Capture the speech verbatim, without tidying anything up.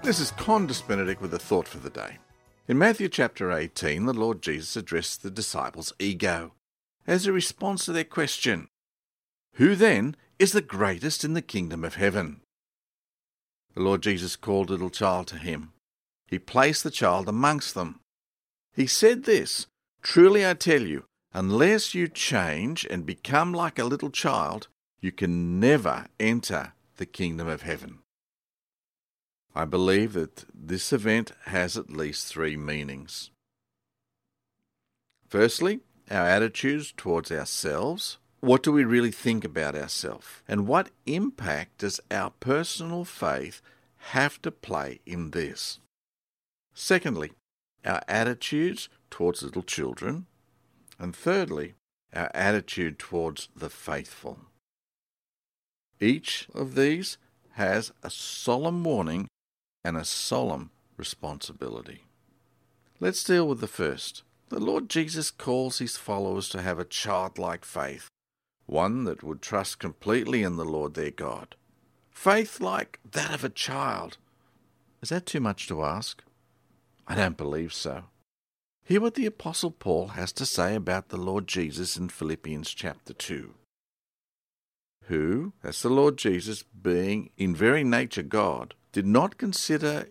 This is Condis Benedict with a thought for the day. In Matthew chapter eighteen, the Lord Jesus addressed the disciples' ego as a response to their question, "Who then is the greatest in the kingdom of heaven?" The Lord Jesus called a little child to him. He placed the child amongst them. He said this, "Truly I tell you, unless you change and become like a little child, you can never enter the kingdom of heaven." I believe that this event has at least three meanings. Firstly, our attitudes towards ourselves. What do we really think about ourselves? And what impact does our personal faith have to play in this? Secondly, our attitudes towards little children. And thirdly, our attitude towards the faithful. Each of these has a solemn warning and a solemn responsibility. Let's deal with the first. The Lord Jesus calls his followers to have a childlike faith, one that would trust completely in the Lord their God. Faith like that of a child. Is that too much to ask? I don't believe so. Hear what the Apostle Paul has to say about the Lord Jesus in Philippians chapter two. Who, as the Lord Jesus, being in very nature God, did not consider